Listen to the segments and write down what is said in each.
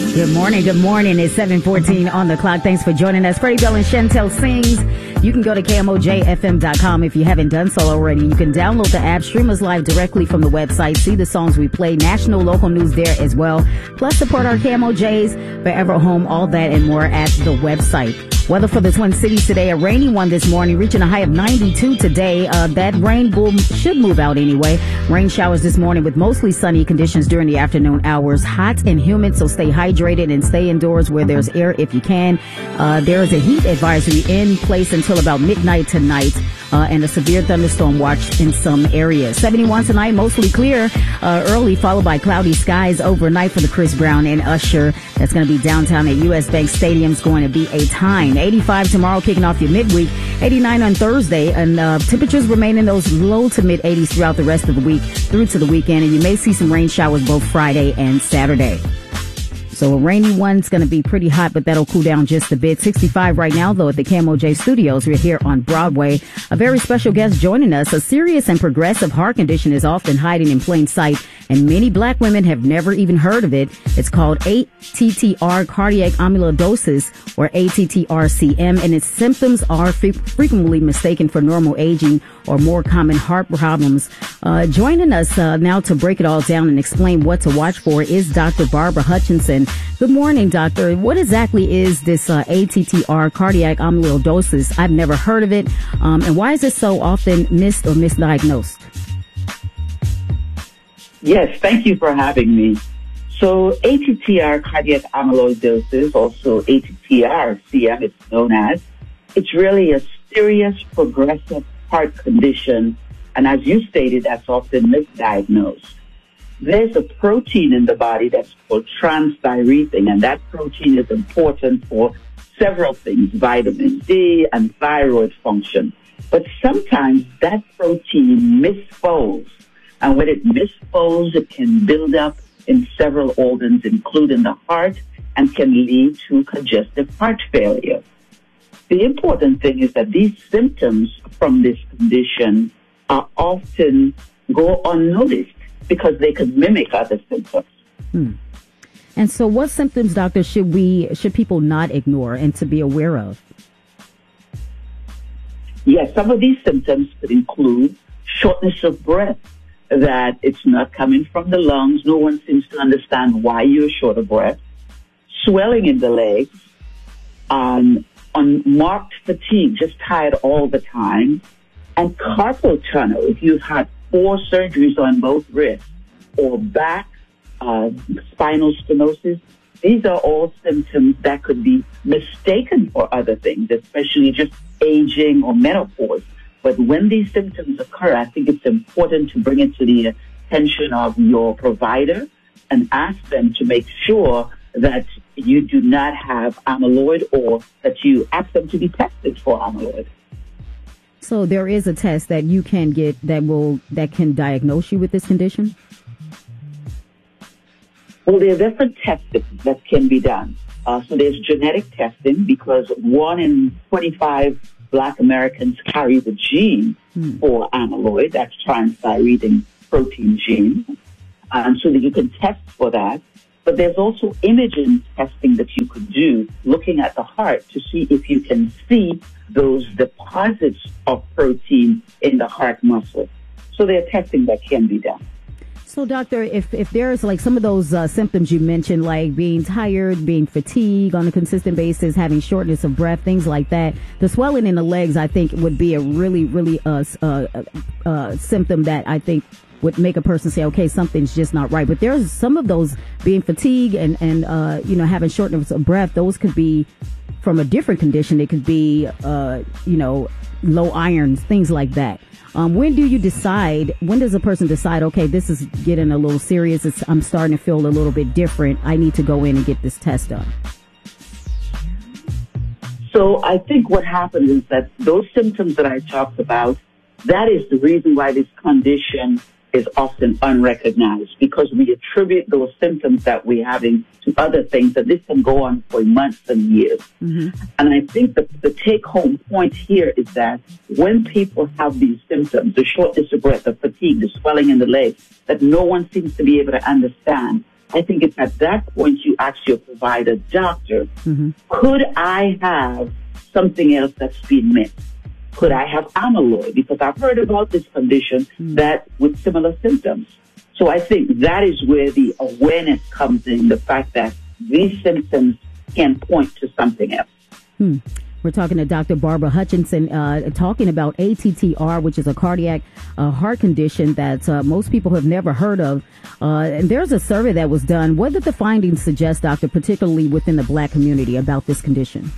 Good morning. Good morning. It's 7:14 on the clock. Thanks for joining us. Freddie Bell and Chantel Sings. You can go to KMOJFM.com if you haven't done so already. You can download the app, stream us live directly from the website, see the songs we play, national, local news there as well. Plus support our KMOJs, Forever Home, all that and more at the website. Weather for the Twin Cities today, a rainy one this morning, reaching a high of 92 today. That rain boom should move out anyway. Rain showers this morning with mostly sunny conditions during the afternoon hours. Hot and humid, so stay hydrated and stay indoors where there's air if you can. There is a heat advisory in place until about midnight tonight. And a severe thunderstorm watch in some areas. 71 tonight, mostly clear, early, followed by cloudy skies overnight for the Chris Brown and Usher. That's going to be downtown at U.S. Bank Stadium. It's going to be a time. 85 tomorrow, kicking off your midweek. 89 on Thursday. And temperatures remain in those low to mid 80s throughout the rest of the week through to the weekend. And you may see some rain showers both Friday and Saturday. So a rainy one's going to be pretty hot, but that'll cool down just a bit. 65 right now, though, at the KMOJ studios. We're here on Broadway. A very special guest joining us. A serious and progressive heart condition is often hiding in plain sight, and many black women have never even heard of it. It's called ATTR cardiac amyloidosis, or ATTR-CM, and its symptoms are frequently mistaken for normal aging or more common heart problems. Joining us now to break it all down and explain what to watch for is Dr. Barbara Hutchinson. Good morning, doctor. What exactly is this ATTR cardiac amyloidosis? I've never heard of it. And why is it so often missed or misdiagnosed? Yes, thank you for having me. So ATTR cardiac amyloidosis, also ATTR-CM it's known as, it's really a serious progressive heart condition. And as you stated, that's often misdiagnosed. There's a protein in the body that's called transthyretin, and that protein is important for several things, vitamin D and thyroid function. But sometimes that protein misfolds, and when it misfolds, it can build up in several organs, including the heart, and can lead to congestive heart failure. The important thing is that these symptoms from this condition are often go unnoticed because they could mimic other symptoms. And so what symptoms, doctor, should people not ignore and to be aware of? Yes, some of these symptoms could include shortness of breath, that it's not coming from the lungs. No one seems to understand why you're short of breath. Swelling in the legs, unmarked fatigue, just tired all the time, and carpal tunnel. If you've had 4 surgeries on both wrists or back, spinal stenosis, these are all symptoms that could be mistaken for other things, especially just aging or menopause. But when these symptoms occur, I think it's important to bring it to the attention of your provider and ask them to make sure that you do not have amyloid, or that you ask them to be tested for amyloid. So there is a test that you can get that can diagnose you with this condition? Well, there are different tests that can be done. So there's genetic testing, because 1 in 25 Black Americans carry the gene for amyloid, that's transthyretin protein gene, and so that you can test for that. But there's also imaging testing that you could do, looking at the heart to see if you can see those deposits of protein in the heart muscle. So there's testing that can be done. So, doctor, if there's like some of those symptoms you mentioned, like being tired, being fatigued on a consistent basis, having shortness of breath, things like that, the swelling in the legs, I think, would be a really symptom that I think would make a person say, okay, something's just not right. But there's some of those, being fatigued and having shortness of breath, those could be from a different condition. It could be, low iron, things like that. When does a person decide, okay, this is getting a little serious, I'm starting to feel a little bit different, I need to go in and get this test done? So I think what happens is that those symptoms that I talked about, that is the reason why this condition is often unrecognized, because we attribute those symptoms that we're having to other things, that this can go on for months and years. Mm-hmm. And I think the take-home point here is that when people have these symptoms, the shortness of breath, the fatigue, the swelling in the legs, that no one seems to be able to understand, I think it's at that point you ask your provider, doctor, could I have something else that's been missed? Could I have amyloid? Because I've heard about this condition that with similar symptoms. So I think that is where the awareness comes in, the fact that these symptoms can point to something else. We're talking to Dr. Barbara Hutchinson, talking about ATTR, which is a cardiac heart condition that most people have never heard of. And there's a survey that was done. What did the findings suggest, Doctor, particularly within the Black community about this condition?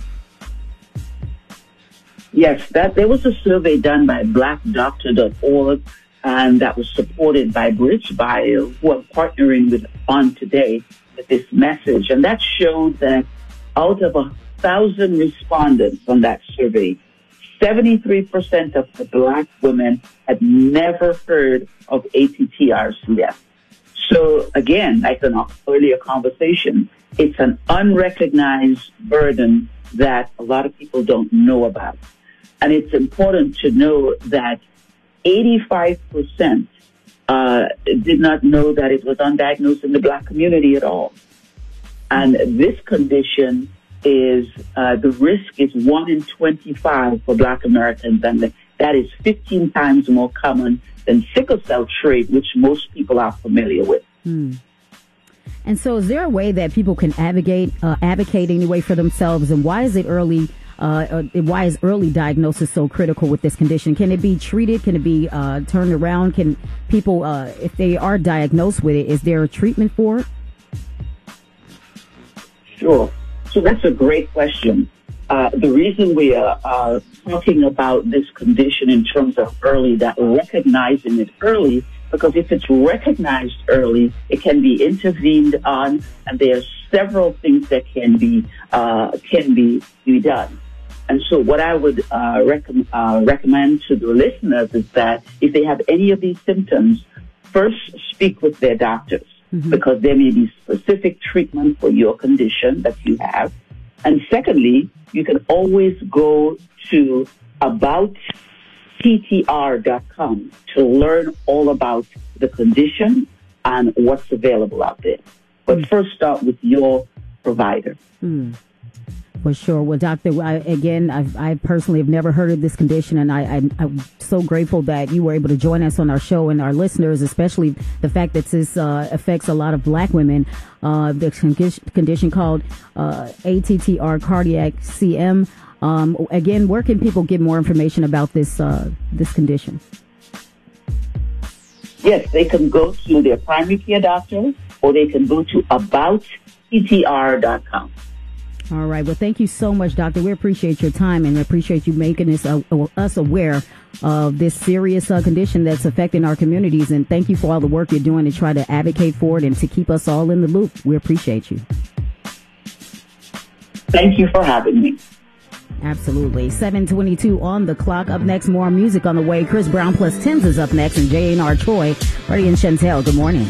Yes, there was a survey done by blackdoctor.org, and that was supported by BridgeBio, who are partnering with On Today with this message. And that showed that out of 1,000 respondents on that survey, 73% of the Black women had never heard of ATTR-CM. So again, like in our earlier conversation, it's an unrecognized burden that a lot of people don't know about. And it's important to know that 85% did not know that it was undiagnosed in the Black community at all. And this condition is, the risk is 1 in 25 for Black Americans, and that is 15 times more common than sickle cell trait, which most people are familiar with. And so is there a way that people can advocate anyway for themselves, and why is it early? Why is early diagnosis so critical with this condition? Can it be treated? Can it be turned around? Can people, if they are diagnosed with it, is there a treatment for it? Sure. So that's a great question. The reason we are talking about this condition in terms of early, that recognizing it early, because if it's recognized early, it can be intervened on, and there are several things that can be done. And so what I would recommend to the listeners is that if they have any of these symptoms, first speak with their doctors, because there may be specific treatment for your condition that you have. And secondly, you can always go to aboutttr.com to learn all about the condition and what's available out there. But first start with your provider. For sure. Well, Doctor, I personally have never heard of this condition, and I'm so grateful that you were able to join us on our show, and our listeners, especially the fact that this affects a lot of Black women. The condition called ATTR cardiac CM. Again, where can people get more information about this condition? Yes, they can go to their primary care doctor, or they can go to aboutttr.com. All right. Well, thank you so much, Doctor. We appreciate your time and appreciate you making us aware of this serious condition that's affecting our communities. And thank you for all the work you're doing to try to advocate for it and to keep us all in the loop. We appreciate you. Thank you for having me. Absolutely. 7:22 on the clock. Up next, more music on the way. Chris Brown plus Tim's is up next, and J&R Troy, Freddie and Chantel. Good morning.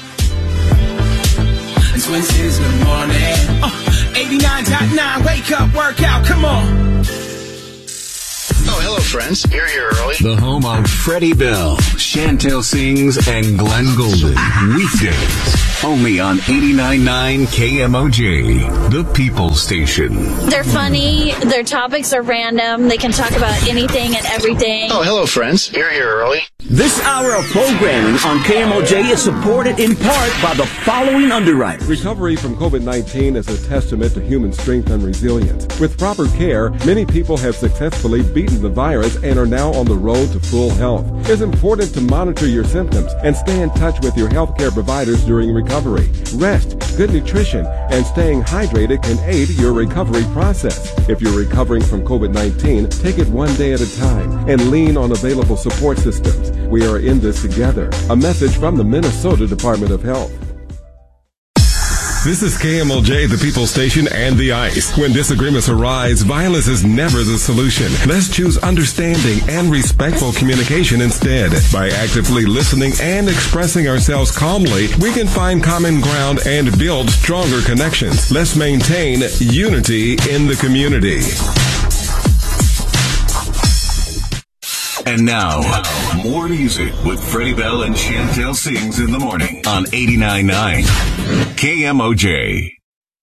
Twin Cities, good morning. 89.9, wake up, work out, come on. Oh, hello, friends. Here early. The home of Freddie Bell, Chantel Sings, and Glenn Golden. Weekdays. Only on 89.9 KMOJ, the People Station. They're funny. Their topics are random. They can talk about anything and everything. Oh, hello, friends. Here early. This hour of programming on KMOJ is supported in part by the following underwriters. Recovery from COVID-19 is a testament to human strength and resilience. With proper care, many people have successfully beaten the virus and are now on the road to full health. It's important to monitor your symptoms and stay in touch with your healthcare providers during recovery. Rest, good nutrition, and staying hydrated can aid your recovery process. If you're recovering from COVID-19, take it one day at a time and lean on available support systems. We are in this together. A message from the Minnesota Department of Health. This is KMOJ, the People Station, and the Ice. When disagreements arise, violence is never the solution. Let's choose understanding and respectful communication instead. By actively listening and expressing ourselves calmly, we can find common ground and build stronger connections. Let's maintain unity in the community. And now, more music with Freddie Bell and Chantel Sings in the morning on 89.9 KMOJ.